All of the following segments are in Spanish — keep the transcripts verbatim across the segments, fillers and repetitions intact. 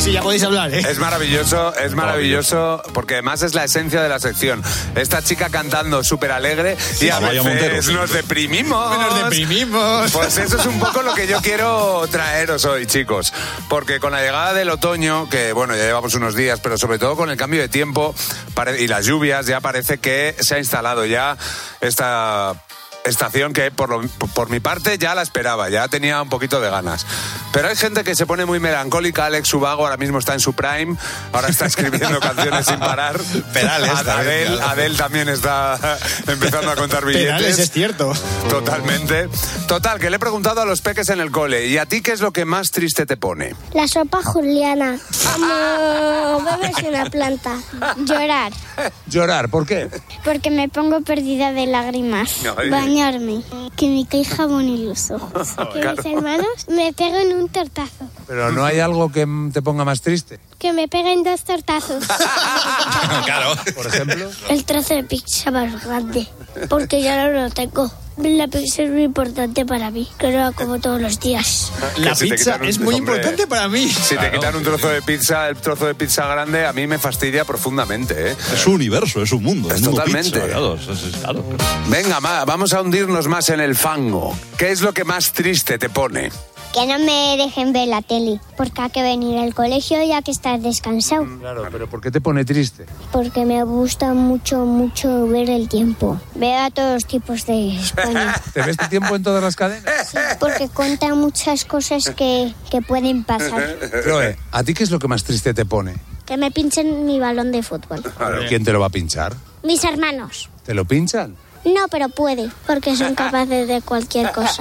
Sí, ya podéis hablar, ¿eh? Es maravilloso, es maravilloso, porque además es la esencia de la sección. Esta chica cantando súper alegre y a Amaya veces Montero, sí. nos deprimimos. Nos deprimimos. Pues eso es un poco lo que yo quiero traeros hoy, chicos. Porque con la llegada del otoño, que bueno, ya llevamos unos días, pero sobre todo con el cambio de tiempo pare- y las lluvias, ya parece que se ha instalado ya esta estación que por, lo, por mi parte ya la esperaba, ya tenía un poquito de ganas. Pero hay gente que se pone muy melancólica. Alex Ubago ahora mismo está en su prime, ahora está escribiendo canciones sin parar. Perales, Adele, también, claro. Adele también está empezando a contar billetes. Perales, es cierto. Totalmente. Total, que le he preguntado a los peques en el cole, ¿y a ti qué es lo que más triste te pone? La sopa juliana. Como bebes una planta. Llorar. Llorar, ¿por qué? Porque me pongo perdida de lágrimas. Ay. Bañarme. Que me cae jabón en los ojos. Que Claro. mis hermanos me peguen un tortazo. Pero ¿no hay algo que te ponga más triste? Que me peguen dos tortazos. Claro. Por ejemplo. El trozo de pizza más grande. Porque ya no lo tengo. La pizza es muy importante para mí. Que lo hago como todos los días. La Que si te pizza quitan un- es muy hombre, importante para mí. Si te quitan un trozo de pizza, el trozo de pizza grande, a mí me fastidia profundamente, ¿eh? Es un universo, es un mundo. Es un mundo totalmente. pizza, claro, es- es- claro. Venga, ma, vamos a hundirnos más en el fango. ¿Qué es lo que más triste te pone? Que no me dejen ver la tele. Porque hay que venir al colegio ya que estás descansado. Claro, pero ¿por qué te pone triste? Porque me gusta mucho, mucho ver el tiempo. Veo a todos los tipos de España. ¿Te ves tu tiempo en todas las cadenas? Sí, porque cuenta muchas cosas que, que pueden pasar. Chloe, ¿a ti qué es lo que más triste te pone? Que me pinchen mi balón de fútbol. ¿Quién te lo va a pinchar? Mis hermanos. ¿Te lo pinchan? No, pero puede, porque son capaces de cualquier cosa.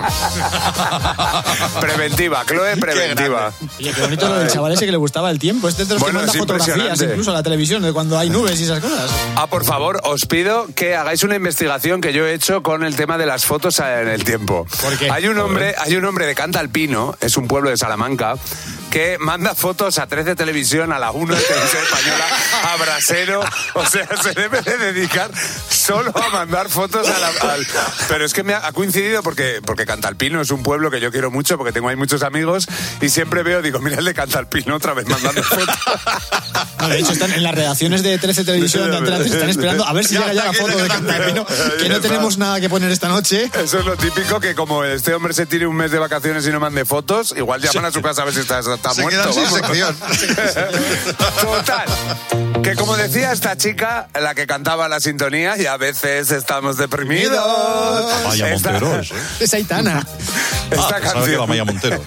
Preventiva, Chloe, preventiva. Oye, qué bonito lo del chaval ese que le gustaba el tiempo. Este es de los Bueno, que manda es fotografías impresionante. incluso a la televisión de cuando hay nubes y esas cosas. Ah, por favor, os pido que hagáis una investigación que yo he hecho con el tema de las fotos en el tiempo. ¿Por qué? Hay un hombre, hay un hombre de Cantalpino, es un pueblo de Salamanca, que manda fotos a trece Televisión, a la uno de Televisión Española, a Brasero. O sea, se debe de dedicar solo a mandar fotos a la... al- Pero es que me ha, ha coincidido porque, porque Cantalpino es un pueblo que yo quiero mucho, porque tengo ahí muchos amigos, y siempre veo, digo, mira el de Cantalpino otra vez mandando fotos. No, de hecho, están en las redacciones de trece Televisión, de Antena tres, están esperando a ver si llega ya la foto de Cantalpino, que no tenemos nada que poner esta noche. Eso es lo típico, que como este hombre se tire un mes de vacaciones y no mande fotos, igual llaman a su casa a ver si está, está Se muerto. quedan sin vamos. sección. Total. Que como decía esta chica, la que cantaba la sintonía, y a veces estamos deprimidos. Vaya Esta- Montero, ¿eh? Es Aitana. Esta Ah, pensaba que canción. era Maya Montero.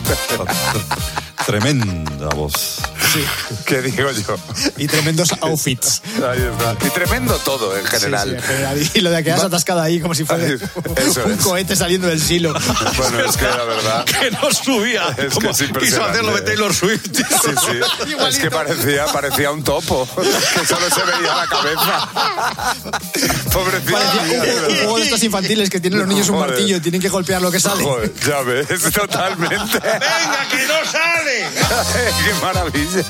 Tremenda voz. Sí. ¿Qué digo yo? Y tremendos outfits. Ahí está. Y tremendo todo en general. Sí, sí, en general. Y lo de quedarse atascada ahí como si fuera Ay, eso un es. cohete saliendo del silo. Bueno, es que la verdad. Que no subía. Es Como que es quiso impresionante. hacerlo de Taylor Swift. Sí, sí. Es que parecía, parecía un topo, que solo se veía la cabeza. Pobrecito. Parecía un, un juego de estos infantiles que tienen los niños un Joder. martillo y tienen que golpear lo que sale. Joder, ya ves, totalmente. ¡Venga, que no sale! ¡Qué maravilla!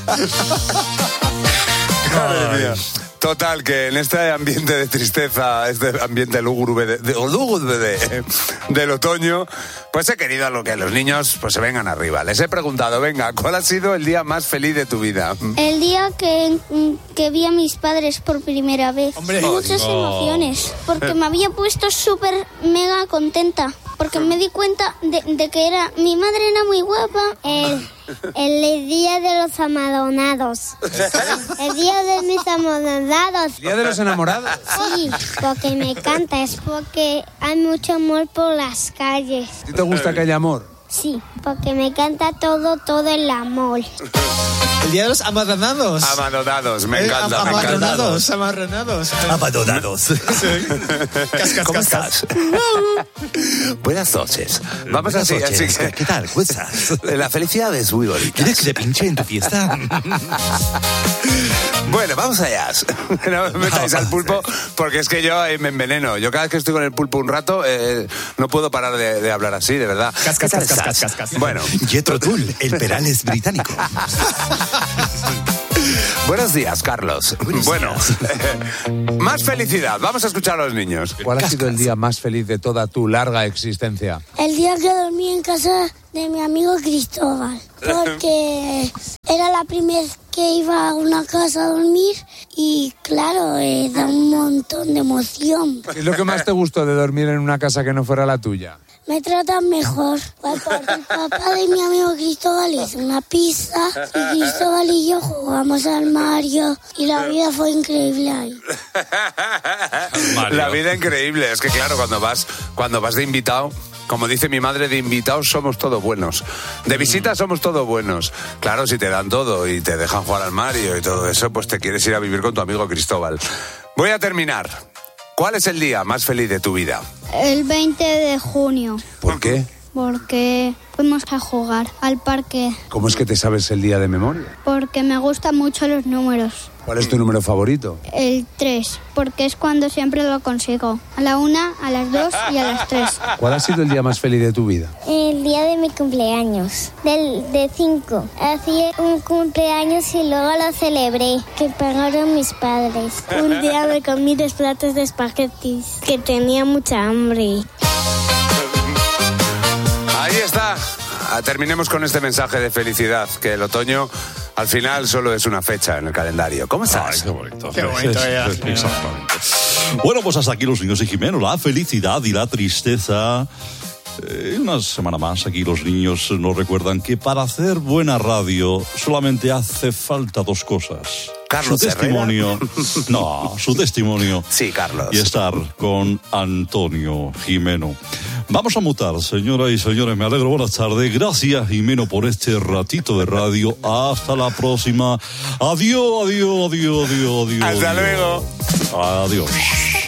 Madre mía. Total, que en este ambiente de tristeza, este ambiente lúgubre, de, de- o lúgubre de- del otoño, pues he querido a lo que los niños pues se vengan arriba. Les he preguntado, venga, ¿cuál ha sido el día más feliz de tu vida? El día que, que vi a mis padres por primera vez. Hombre. Muchas emociones. Porque me había puesto súper mega contenta. Porque me di cuenta de, de que era mi madre era muy guapa. El, el día de los amadonados. El día de mis amadonados. ¿Día de los enamorados? Sí, porque me encanta. Es porque hay mucho amor por las calles. ¿A ti te gusta que haya amor? Sí, porque me encanta todo, todo el amor. El día de los amarranados. Amadonados, me Eh, encanta, am- me encanta. Amarranados, amarranados. Abandonados. Cas, cas, ¿Cómo cas, cas. estás? Buenas noches. Vamos así, así que... ¿Qué tal? ¿Cómo estás? La felicidad es muy bonita. ¿Quieres que te pinche en tu fiesta? Bueno, vamos allá. No me metáis al pulpo, porque es que yo eh, me enveneno. Yo cada vez que estoy con el pulpo un rato, eh, no puedo parar de, de hablar así, de verdad. Cas, cas, ¿Qué tal cas, cas, estás? cas, cas. Bueno, Jethro Tull, el Perales británico. buenos días, Carlos. Bueno, más felicidad. Vamos a escuchar a los niños. ¿Cuál ha sido el día más feliz de toda tu larga existencia? El día que dormí en casa de mi amigo Cristóbal, porque era era la primera vez que iba a una casa a dormir y claro, eh, da un montón de emoción. ¿Qué es lo que más te gustó de dormir en una casa que no fuera la tuya? Me tratan mejor. El papá de mi amigo Cristóbal hizo una pizza y Cristóbal y yo jugamos al Mario y la vida fue increíble ahí. La vida increíble. Es que claro, cuando vas, cuando vas de invitado, como dice mi madre, de invitados somos todos buenos. De visita somos todos buenos. Claro, si te dan todo y te dejan jugar al Mario y todo eso, pues te quieres ir a vivir con tu amigo Cristóbal. Voy a terminar. ¿Cuál es el día más feliz de tu vida? El veinte de junio, ¿Por qué? porque fuimos a jugar al parque, ¿Cómo es que te sabes el día de memoria? porque me gustan mucho los números. ¿Cuál es tu número favorito? El tres, porque es cuando siempre lo consigo. A la una, a las dos y a las tres. ¿Cuál ha sido el día más feliz de tu vida? El día de mi cumpleaños, del de cinco. Hacía un cumpleaños y luego lo celebré, que pagaron mis padres. Un día me comí dos platos de espaguetis, que tenía mucha hambre. Ahí está. Ah, terminemos con este mensaje de felicidad, que el otoño al final solo es una fecha en el calendario. ¿Cómo estás? Ay, qué bonito. Qué bonito, ya. Exactamente. Bueno, pues hasta aquí los niños de Jimeno. La felicidad y la tristeza. Eh, una semana más aquí los niños nos recuerdan que para hacer buena radio solamente hace falta dos cosas. Carlos su testimonio. Herrera. No, su testimonio. Sí, Carlos. Y estar con Antonio Jimeno. Vamos a mutar, señoras y señores. Me alegro. Buenas tardes. Gracias, Jimeno, por este ratito de radio. Hasta la próxima. Adiós, adiós, adiós, adiós, adiós. Hasta adiós. luego. Adiós.